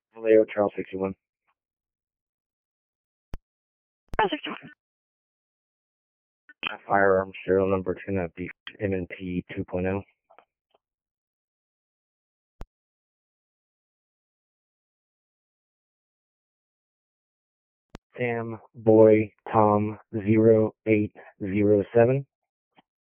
Leo Charles 61. Firearm serial number 2 not be M&P 2.0. Sam Boy Tom 0807.